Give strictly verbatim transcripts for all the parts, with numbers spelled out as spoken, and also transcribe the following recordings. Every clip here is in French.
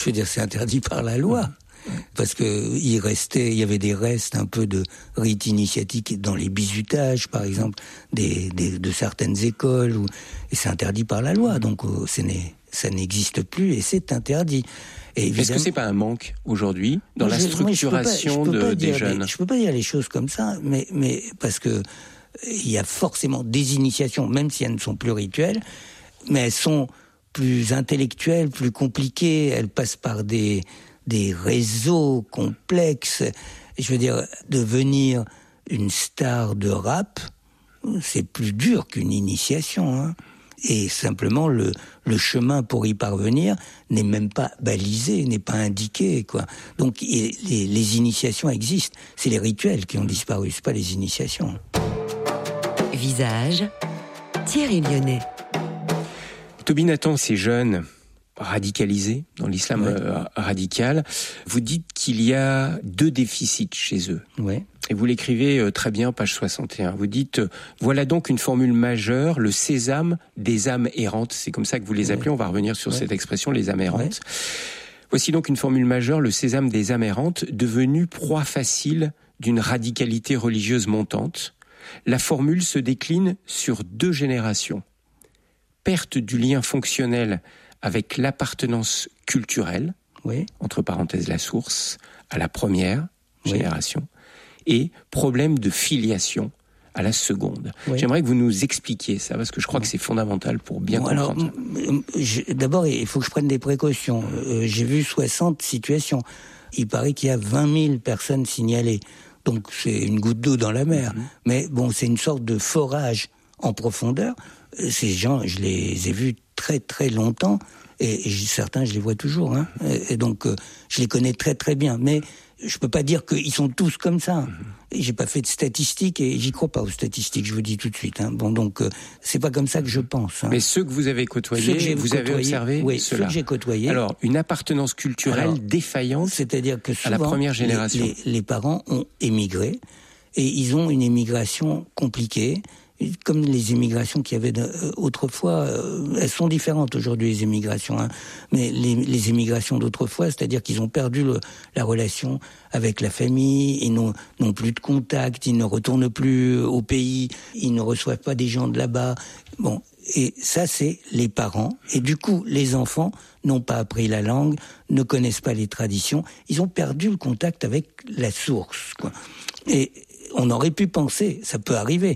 Je veux dire, c'est interdit par la loi. Parce que il restait, il y avait des restes un peu de rites initiatiques dans les bizutages, par exemple, des, des, de certaines écoles, où, et c'est interdit par la loi. Donc, euh, ce n'est, ça n'existe plus et c'est interdit. Et est-ce que c'est pas un manque aujourd'hui dans moi, la structuration je, moi, je de, des jeunes? Les, je peux pas dire les choses comme ça, mais, mais parce que il y a forcément des initiations, même si elles ne sont plus rituelles, mais elles sont plus intellectuelles, plus compliquées. Elles passent par des des réseaux complexes. Je veux dire, devenir une star de rap, c'est plus dur qu'une initiation, hein. Et simplement, le, le chemin pour y parvenir n'est même pas balisé, n'est pas indiqué, quoi. Donc, les, les initiations existent. C'est les rituels qui ont disparu, c'est pas les initiations. Visage, Thierry Lyonnais. Toby Nathan, ces jeunes radicalisés dans l'islam ouais. euh, radical, vous dites qu'il y a deux déficits chez eux. Ouais. Et vous l'écrivez euh, très bien, page soixante et un. Vous dites euh, « Voilà donc une formule majeure, le sésame des âmes errantes ». C'est comme ça que vous les appelez, ouais. On va revenir sur ouais. cette expression, les âmes errantes. Ouais. Voici donc une formule majeure, le sésame des âmes errantes, devenu proie facile d'une radicalité religieuse montante. La formule se décline sur deux générations. Perte du lien fonctionnel avec l'appartenance culturelle, oui. entre parenthèses la source, à la première oui. génération, et problème de filiation à la seconde. Oui. J'aimerais que vous nous expliquiez ça, parce que je crois oui. que c'est fondamental pour bien bon, comprendre. Alors, je, d'abord, il faut que je prenne des précautions. Euh, j'ai vu soixante situations. Il paraît qu'il y a vingt mille personnes signalées. Donc c'est une goutte d'eau dans la mer. Mm-hmm. Mais bon, c'est une sorte de forage en profondeur. Ces gens, je les ai vus très très longtemps, et, et certains je les vois toujours, hein, et, et donc euh, je les connais très très bien, mais je peux pas dire qu'ils sont tous comme ça. Mm-hmm. J'ai pas fait de statistiques et j'y crois pas aux statistiques, je vous dis tout de suite. Hein. Bon, donc euh, c'est pas comme ça que je pense. Hein. Mais ceux que vous avez côtoyés, vous côtoyé, avez observé oui, cela. Ceux que j'ai côtoyés. Alors, une appartenance culturelle Alors, défaillante, c'est-à-dire que souvent, à la première génération. Les, les, les parents ont émigré et ils ont une émigration compliquée. Comme les émigrations qu'il y avait de, autrefois, euh, elles sont différentes aujourd'hui, les émigrations, hein, mais les, les émigrations d'autrefois, c'est-à-dire qu'ils ont perdu le, la relation avec la famille, ils n'ont, n'ont plus de contact, ils ne retournent plus au pays, ils ne reçoivent pas des gens de là-bas. Bon, et ça, c'est les parents. Et du coup, les enfants n'ont pas appris la langue, ne connaissent pas les traditions, ils ont perdu le contact avec la source, quoi. Et on aurait pu penser, ça peut arriver,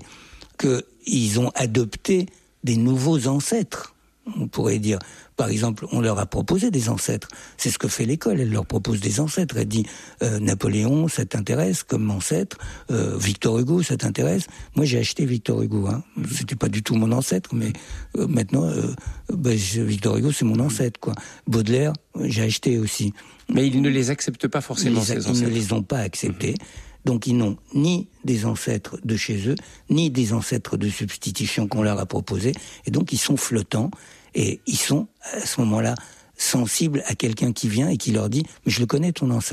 qu'ils ont adopté des nouveaux ancêtres, on pourrait dire. Par exemple, on leur a proposé des ancêtres. C'est ce que fait l'école, elle leur propose des ancêtres. Elle dit, euh, Napoléon, ça t'intéresse comme ancêtre, euh, Victor Hugo, ça t'intéresse. Moi, j'ai acheté Victor Hugo. Hein. C'était pas du tout mon ancêtre, mais euh, maintenant, euh, bah, je, Victor Hugo, c'est mon ancêtre, quoi. Baudelaire, j'ai acheté aussi. Mais ils ne les acceptent pas forcément, les, ces ancêtres. Ils ne les ont pas acceptés. Mmh. Donc ils n'ont ni des ancêtres de chez eux, ni des ancêtres de substitution qu'on leur a proposés, et donc ils sont flottants, et ils sont, à ce moment-là, sensibles à quelqu'un qui vient et qui leur dit « mais je le connais ton ancêtre ».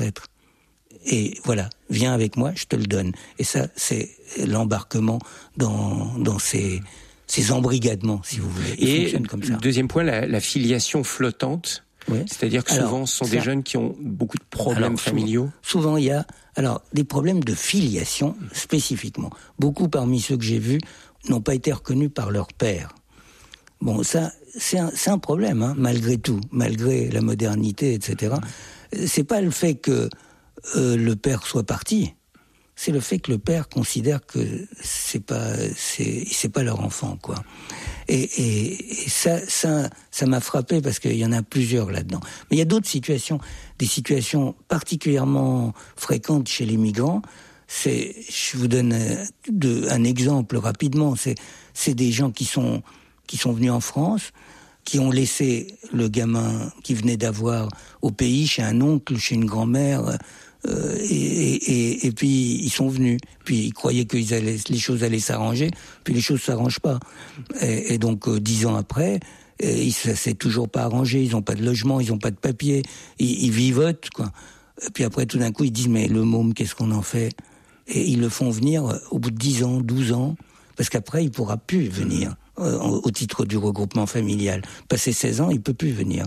Et voilà, viens avec moi, je te le donne. Et ça, c'est l'embarquement dans, dans ces, ces embrigadements, si vous voulez. Ils et fonctionnent comme ça. Deuxième point, la, la filiation flottante. Oui. C'est-à-dire que souvent, alors, ce sont ça, des jeunes qui ont beaucoup de problèmes alors, familiaux. Souvent, souvent, il y a alors des problèmes de filiation spécifiquement. Beaucoup parmi ceux que j'ai vus n'ont pas été reconnus par leur père. Bon, ça, c'est un, c'est un problème, hein, malgré tout, malgré la modernité, et cetera. C'est pas le fait que euh, le père soit parti, c'est le fait que le père considère que c'est pas, c'est, c'est pas leur enfant, quoi. Et, et, et ça, ça, ça m'a frappé parce qu'il y en a plusieurs là-dedans. Mais il y a d'autres situations, des situations particulièrement fréquentes chez les migrants. C'est, je vous donne de, un exemple rapidement. C'est, c'est des gens qui sont, qui sont venus en France, qui ont laissé le gamin qu'ils venaient d'avoir au pays, chez un oncle, chez une grand-mère. Euh, et, et, et puis ils sont venus, puis ils croyaient que ils allaient, les choses allaient s'arranger, puis les choses s'arrangent pas. Et, et donc euh, dix ans après, et, ça s'est toujours pas arrangé. Ils ont pas de logement, ils ont pas de papier, ils, ils vivotent, quoi. Et puis après tout d'un coup ils disent mais le môme, qu'est-ce qu'on en fait? Et ils le font venir au bout de dix ans, douze ans, parce qu'après il pourra plus venir euh, au titre du regroupement familial. Passé seize ans, il peut plus venir.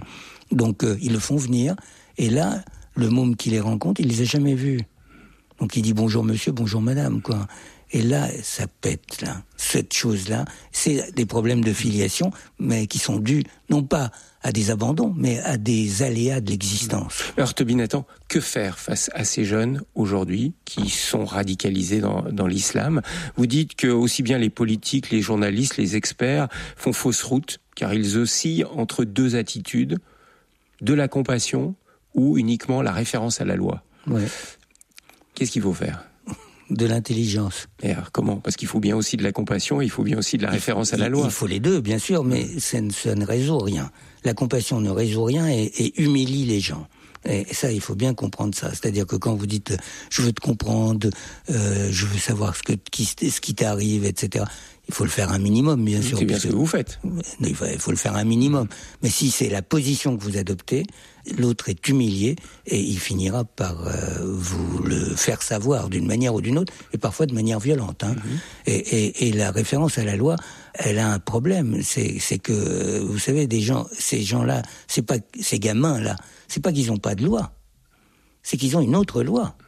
Donc euh, ils le font venir, et là, le môme qui les rencontre, il les a jamais vus. Donc il dit bonjour monsieur, bonjour madame, quoi. Et là, ça pète, là. Cette chose-là, c'est des problèmes de filiation, mais qui sont dus, non pas à des abandons, mais à des aléas de l'existence. Alors, Toby Nathan, que faire face à ces jeunes, aujourd'hui, qui sont radicalisés dans, dans l'islam? Vous dites que aussi bien les politiques, les journalistes, les experts font fausse route, car ils oscillent entre deux attitudes, de la compassion ou uniquement la référence à la loi. Ouais. Qu'est-ce qu'il faut faire? De l'intelligence. Et alors, comment? Parce qu'il faut bien aussi de la compassion, il faut bien aussi de la il référence faut, à la loi. Il faut les deux, bien sûr, mais mmh. ça, ne, ça ne résout rien. La compassion ne résout rien et, et humilie les gens. Et ça, il faut bien comprendre ça. C'est-à-dire que quand vous dites « je veux te comprendre, euh, je veux savoir ce, que, qui, ce qui t'arrive, et cetera » il faut le faire un minimum, bien sûr. C'est bien ce que vous faites. Il faut, il faut le faire un minimum. Mais si c'est la position que vous adoptez, l'autre est humilié et il finira par euh, vous le faire savoir d'une manière ou d'une autre, et parfois de manière violente. Hein. Mm-hmm. Et, et, et la référence à la loi, elle a un problème. C'est, c'est que, vous savez, des gens, ces gens-là, c'est pas ces gamins-là, c'est pas qu'ils n'ont pas de loi, c'est qu'ils ont une autre loi.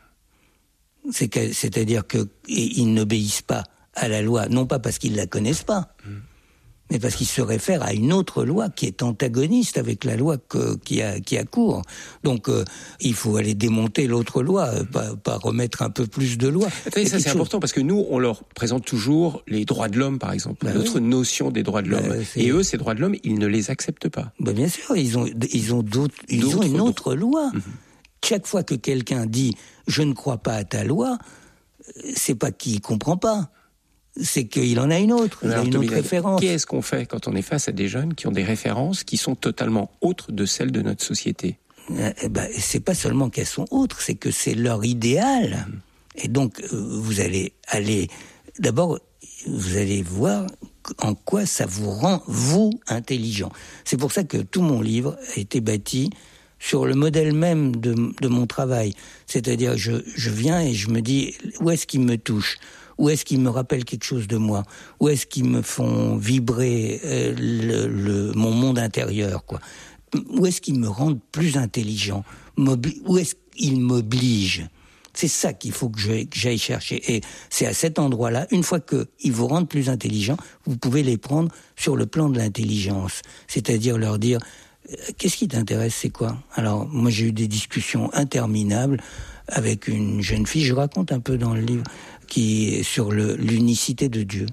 C'est que, c'est-à-dire qu'ils n'obéissent pas à la loi, non pas parce qu'ils la connaissent pas, mmh. mais parce qu'ils se réfèrent à une autre loi qui est antagoniste avec la loi que, qui a qui a cours. Donc euh, il faut aller démonter l'autre loi, euh, pas, pas remettre un peu plus de loi. Attendez, ça c'est chose... important parce que nous on leur présente toujours les droits de l'homme, par exemple, bah notre oui. notion des droits de l'homme. Bah, et eux, ces droits de l'homme, ils ne les acceptent pas. Bah, bien sûr, ils ont ils ont d'autres, ils d'autres ont une autre loi. Mmh. Chaque fois que quelqu'un dit je ne crois pas à ta loi, c'est pas qu'il comprend pas. C'est qu'il en a une autre, il a une autre référence. Qu'est-ce qu'on fait quand on est face à des jeunes qui ont des références qui sont totalement autres de celles de notre société? Eh ben, c'est pas seulement qu'elles sont autres, c'est que c'est leur idéal. Mmh. Et donc, vous allez aller... D'abord, vous allez voir en quoi ça vous rend, vous, intelligent. C'est pour ça que tout mon livre a été bâti sur le modèle même de, de mon travail. C'est-à-dire, je, je viens et je me dis, où est-ce qu'il me touche ? Où est-ce qu'ils me rappellent quelque chose de moi? Où est-ce qu'ils me font vibrer euh, le, le, mon monde intérieur, quoi? Où est-ce qu'ils me rendent plus intelligent? M'obli- Où est-ce qu'ils m'obligent? C'est ça qu'il faut que, je, que j'aille chercher. Et c'est à cet endroit-là, une fois qu'ils vous rendent plus intelligent, vous pouvez les prendre sur le plan de l'intelligence. C'est-à-dire leur dire, qu'est-ce qui t'intéresse, c'est quoi? Alors, moi j'ai eu des discussions interminables avec une jeune fille, je raconte un peu dans le livre, qui est sur le, l'unicité de Dieu.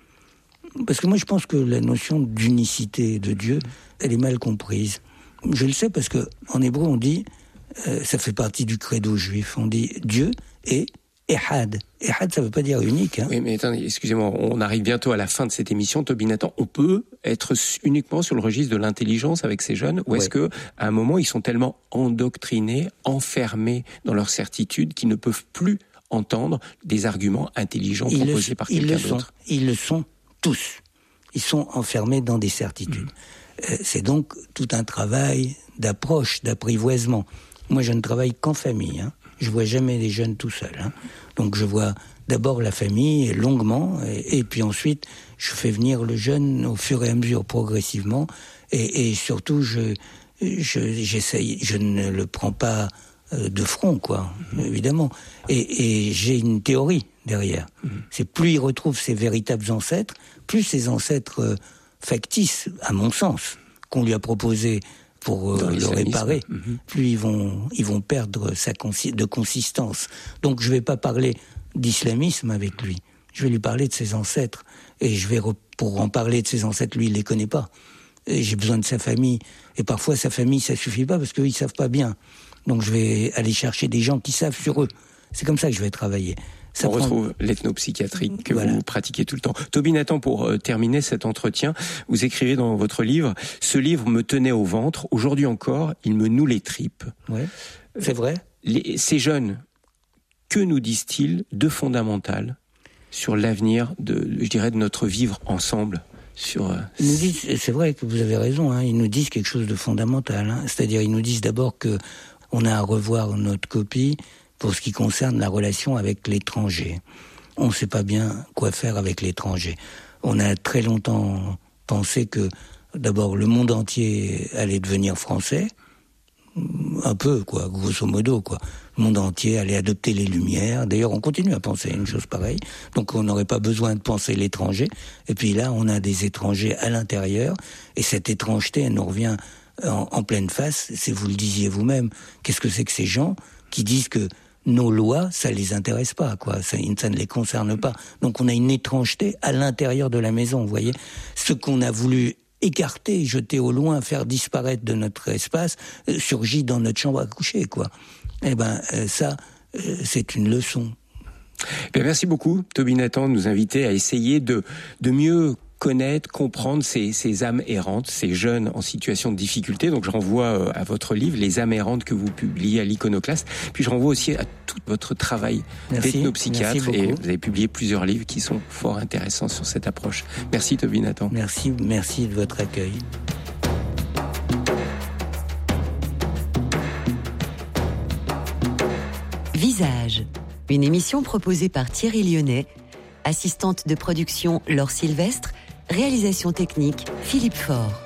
Parce que moi, je pense que la notion d'unicité de Dieu, elle est mal comprise. Je le sais parce que en hébreu, on dit, euh, ça fait partie du credo juif, on dit Dieu est Ehad. Ehad, ça veut pas dire unique. Hein. Oui, mais attendez, excusez-moi, on arrive bientôt à la fin de cette émission, Toby Nathan. On peut être uniquement sur le registre de l'intelligence avec ces jeunes, ou ouais. est-ce que, à un moment, ils sont tellement endoctrinés, enfermés dans leur certitude, qu'ils ne peuvent plus entendre des arguments intelligents ils proposés le, par quelqu'un ils d'autre? Sont, ils le sont tous. Ils sont enfermés dans des certitudes. Mmh. Euh, c'est donc tout un travail d'approche, d'apprivoisement. Moi, je ne travaille qu'en famille. Hein. Je vois jamais les jeunes tout seuls. Hein. Donc, je vois d'abord la famille longuement, et, et puis ensuite, je fais venir le jeune au fur et à mesure, progressivement, et, et surtout, je, je, j'essaye, je ne le prends pas de front, quoi, mmh. évidemment. Et, et j'ai une théorie derrière. Mmh. C'est plus il retrouve ses véritables ancêtres, plus ses ancêtres euh, factices, à mon sens, qu'on lui a proposé pour euh, le réparer, mmh. plus ils vont, ils vont perdre sa consi- de consistance. Donc je vais pas parler d'islamisme avec lui. Je vais lui parler de ses ancêtres. Et je vais, re- pour en parler de ses ancêtres, lui, il les connaît pas. Et j'ai besoin de sa famille. Et parfois, sa famille, ça suffit pas parce qu'eux, ils savent pas bien. Donc je vais aller chercher des gens qui savent sur eux. C'est comme ça que je vais travailler. Ça On prend... retrouve l'ethnopsychiatrie que voilà. vous pratiquez tout le temps. Toby Nathan, pour euh, terminer cet entretien, vous écrivez dans votre livre « Ce livre me tenait au ventre. Aujourd'hui encore, il me noue les tripes. » Oui, c'est vrai. Les, ces jeunes, que nous disent-ils de fondamental sur l'avenir de, je dirais, de notre vivre ensemble? Sur, euh... Ils nous disent, c'est vrai que vous avez raison, hein, ils nous disent quelque chose de fondamental. Hein, c'est-à-dire, ils nous disent d'abord que on a à revoir notre copie pour ce qui concerne la relation avec l'étranger. On ne sait pas bien quoi faire avec l'étranger. On a très longtemps pensé que d'abord, le monde entier allait devenir français, un peu, quoi, grosso modo, quoi. Le monde entier allait adopter les Lumières. D'ailleurs, on continue à penser une chose pareille. Donc, on n'aurait pas besoin de penser l'étranger. Et puis là, on a des étrangers à l'intérieur. Et cette étrangeté, elle nous revient en, en pleine face. C'est, vous le disiez vous-même, qu'est-ce que c'est que ces gens qui disent que nos lois, ça les intéresse pas, quoi. Ça, ça ne les concerne pas. Donc, on a une étrangeté à l'intérieur de la maison, vous voyez. Ce qu'on a voulu écarter, jeter au loin, faire disparaître de notre espace, euh, surgit dans notre chambre à coucher, quoi. Eh ben, euh, ça, euh, c'est une leçon. Bien, merci beaucoup, Toby Nathan, de nous inviter à essayer de, de mieux connaître, comprendre ces, ces âmes errantes, ces jeunes en situation de difficulté. Donc je renvoie à votre livre, Les âmes errantes, que vous publiez à l'Iconoclaste. Puis je renvoie aussi à tout votre travail merci, d'ethnopsychiatre. Et vous avez publié plusieurs livres qui sont fort intéressants sur cette approche. Merci Toby Nathan. Merci, merci de votre accueil. Visage, une émission proposée par Thierry Lyonnais, assistante de production Laure Sylvestre, réalisation technique Philippe Faure.